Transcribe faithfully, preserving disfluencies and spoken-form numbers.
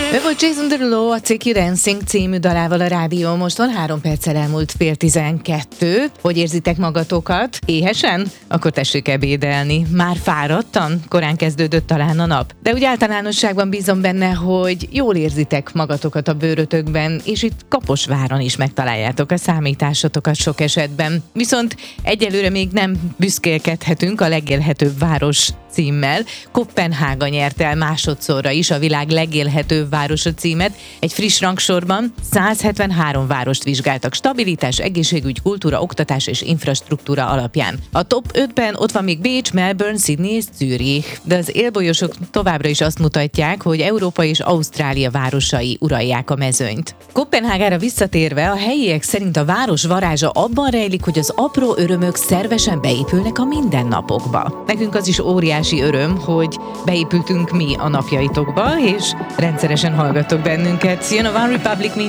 Ő volt Jason Derulo, a Take You Dancing című dalával a rádió. Most van három perccel elmúlt fél tizenkettő. Hogy érzitek magatokat? Éhesen? Akkor tessék ebédelni. Már fáradtan? Korán kezdődött talán a nap. De úgy általánosságban bízom benne, hogy jól érzitek magatokat a bőrötökben, és itt Kaposváron is megtaláljátok a számításotokat sok esetben. Viszont egyelőre még nem büszkélkedhetünk a legélhetőbb város címmel. Koppenhága nyerte el másodszorra is a világ legélhetőbb városa címet. Egy friss rangsorban százhetvenhárom várost vizsgáltak stabilitás, egészségügy, kultúra, oktatás és infrastruktúra alapján. A top ötben ott van még Bécs, Melbourne, Sydney és Zürich, de az élbolyosok továbbra is azt mutatják, hogy Európa és Ausztrália városai uralják a mezőnyt. Koppenhágára visszatérve, a helyiek szerint a város varázsa abban rejlik, hogy az apró örömök szervesen beépülnek a mindennapokba. Nekünk az is óriási öröm, hogy beépültünk mi a napjaitokba, és rendszeresen hallgattok bennünket. Jön a One Republic